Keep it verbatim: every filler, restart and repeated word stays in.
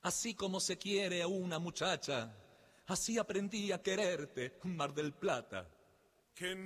Así como se quiere a una muchacha, así aprendí a quererte, Mar del Plata. Que